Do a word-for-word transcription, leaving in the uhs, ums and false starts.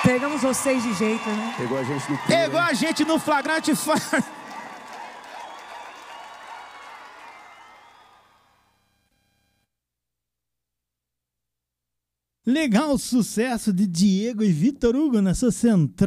Pegamos vocês de jeito, né? Pegou a gente no Pegou a gente no flagrante. Legal sucesso de Diego e Vitor Hugo nessa central.